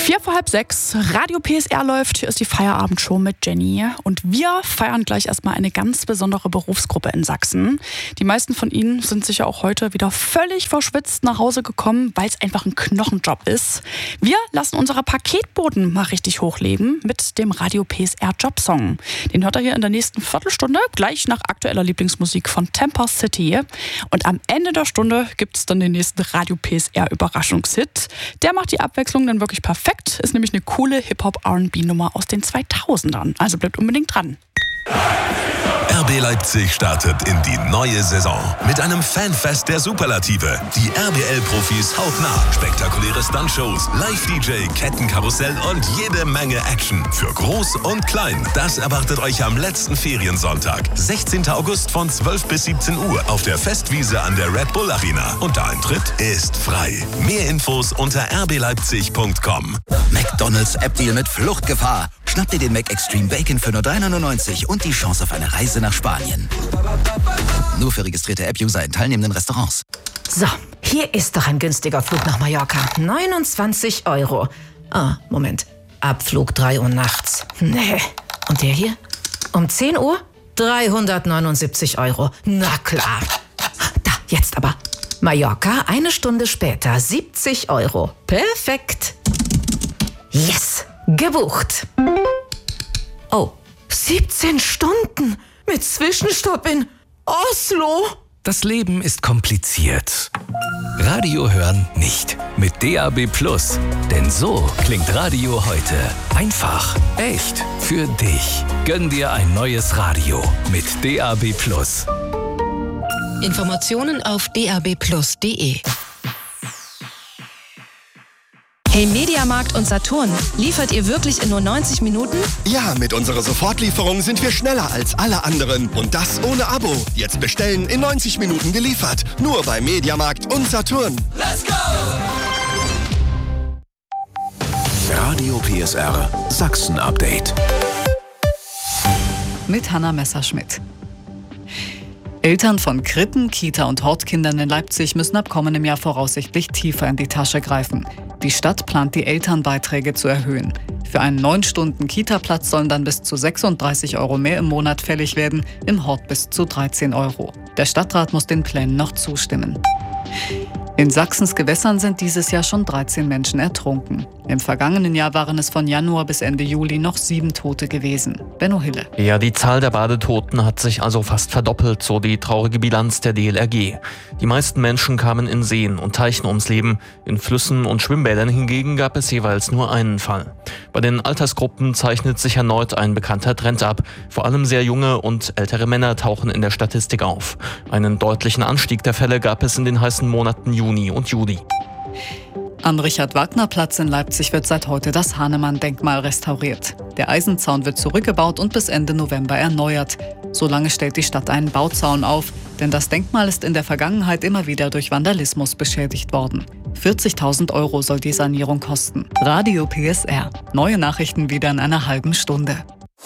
5:45, Radio PSR läuft, hier ist die Feierabendshow mit Jenny und wir feiern gleich erstmal eine ganz besondere Berufsgruppe in Sachsen. Die meisten von ihnen sind sicher auch heute wieder völlig verschwitzt nach Hause gekommen, weil es einfach ein Knochenjob ist. Wir lassen unsere Paketboten mal richtig hochleben mit dem Radio PSR Jobsong. Den hört ihr hier in der nächsten Viertelstunde, gleich nach aktueller Lieblingsmusik von Temper City. Und am Ende der Stunde gibt es dann den nächsten Radio PSR Überraschungshit. Der macht die Abwechslung dann wirklich perfekt. Ist nämlich eine coole Hip-Hop-R&B-Nummer aus den 2000ern. Also bleibt unbedingt dran. RB Leipzig startet in die neue Saison mit einem Fanfest der Superlative. Die RBL-Profis hautnah, spektakuläre Stuntshows, Live-DJ, Kettenkarussell und jede Menge Action. Für Groß und Klein. Das erwartet euch am letzten Feriensonntag, 16. August von 12 bis 17 Uhr auf der Festwiese an der Red Bull Arena. Und der Eintritt ist frei. Mehr Infos unter rbleipzig.com. McDonald's App-Deal mit Fluchtgefahr. Schnapp dir den Mac Extreme Bacon für nur 3,99 € und die Chance auf eine Reise nach Spanien. Nur für registrierte App-User in teilnehmenden Restaurants. So, hier ist doch ein günstiger Flug nach Mallorca. 29 €. Ah, Moment. Abflug 3 Uhr nachts. Nee. Und der hier? Um 10 Uhr? 379 €. Na klar. Da, jetzt aber. Mallorca, eine Stunde später, 70 €. Perfekt. Yes, gebucht. Oh, 17 Stunden mit Zwischenstopp in Oslo. Das Leben ist kompliziert. Radio hören nicht. Mit DAB+. Denn so klingt Radio heute. Einfach, echt, für dich. Gönn dir ein neues Radio mit DAB+. Informationen auf dabplus.de. Hey Mediamarkt und Saturn, liefert ihr wirklich in nur 90 Minuten? Ja, mit unserer Sofortlieferung sind wir schneller als alle anderen. Und das ohne Abo. Jetzt bestellen, in 90 Minuten geliefert. Nur bei Mediamarkt und Saturn. Let's go! Radio PSR Sachsen Update. Mit Hanna Messerschmidt. Eltern von Krippen-, Kita- und Hortkindern in Leipzig müssen ab kommendem Jahr voraussichtlich tiefer in die Tasche greifen. Die Stadt plant, die Elternbeiträge zu erhöhen. Für einen 9-Stunden-Kita-Platz sollen dann bis zu 36 € mehr im Monat fällig werden, im Hort bis zu 13 €. Der Stadtrat muss den Plänen noch zustimmen. In Sachsens Gewässern sind dieses Jahr schon 13 Menschen ertrunken. Im vergangenen Jahr waren es von Januar bis Ende Juli noch 7 Tote gewesen. Benno Hille. Ja, die Zahl der Badetoten hat sich also fast verdoppelt, so die traurige Bilanz der DLRG. Die meisten Menschen kamen in Seen und Teichen ums Leben. In Flüssen und Schwimmbädern hingegen gab es jeweils nur einen Fall. Bei den Altersgruppen zeichnet sich erneut ein bekannter Trend ab. Vor allem sehr junge und ältere Männer tauchen in der Statistik auf. Einen deutlichen Anstieg der Fälle gab es in den heißen Monaten Juni und Juli. Am Richard-Wagner-Platz in Leipzig wird seit heute das Hahnemann-Denkmal restauriert. Der Eisenzaun wird zurückgebaut und bis Ende November erneuert. Solange stellt die Stadt einen Bauzaun auf, denn das Denkmal ist in der Vergangenheit immer wieder durch Vandalismus beschädigt worden. 40.000 € soll die Sanierung kosten. Radio PSR. Neue Nachrichten wieder in einer halben Stunde.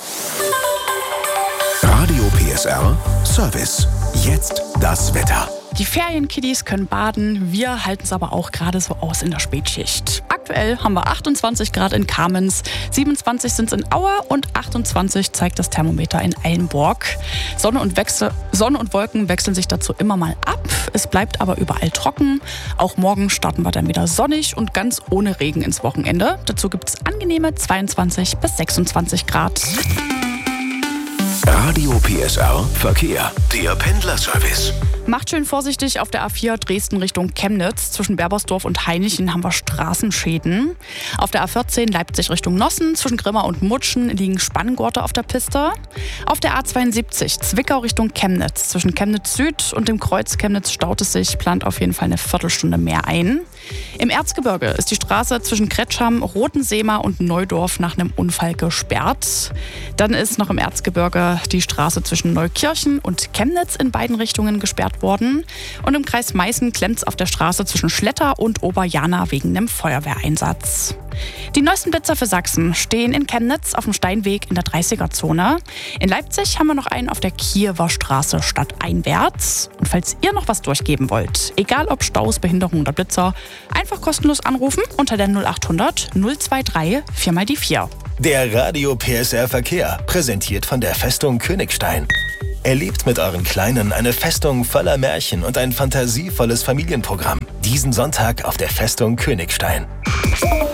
Radio PSR Service. Jetzt das Wetter. Die Ferienkiddies können baden, wir halten es aber auch gerade so aus in der Spätschicht. Aktuell haben wir 28 Grad in Kamenz, 27 sind es in Aue und 28 zeigt das Thermometer in Eilenburg. Sonne und Wolken wechseln sich dazu immer mal ab, es bleibt aber überall trocken. Auch morgen starten wir dann wieder sonnig und ganz ohne Regen ins Wochenende. Dazu gibt es angenehme 22 bis 26 Grad. Radio PSR Verkehr. Der Pendlerservice. Macht schön vorsichtig auf der A4 Dresden Richtung Chemnitz. Zwischen Berbersdorf und Hainichen haben wir Straßenschäden. Auf der A14 Leipzig Richtung Nossen. Zwischen Grimma und Mutschen liegen Spanngurte auf der Piste. Auf der A72 Zwickau Richtung Chemnitz. Zwischen Chemnitz Süd und dem Kreuz Chemnitz staut es sich. Plant auf jeden Fall eine Viertelstunde mehr ein. Im Erzgebirge ist die Straße zwischen Kretscham, Rotenseemer und Neudorf nach einem Unfall gesperrt. Dann ist noch im Erzgebirge die die Straße zwischen Neukirchen und Chemnitz in beiden Richtungen gesperrt worden. Und im Kreis Meißen klemmt's auf der Straße zwischen Schletter und Oberjana wegen einem Feuerwehreinsatz. Die neuesten Blitzer für Sachsen stehen in Chemnitz auf dem Steinweg in der 30er-Zone. In Leipzig haben wir noch einen auf der Kiewer Straße stadteinwärts. Und falls ihr noch was durchgeben wollt, egal ob Staus, Behinderung oder Blitzer, einfach kostenlos anrufen unter der 0800 023 4x4. Der Radio PSR Verkehr, präsentiert von der Festung Königstein. Erlebt mit euren Kleinen eine Festung voller Märchen und ein fantasievolles Familienprogramm. Diesen Sonntag auf der Festung Königstein.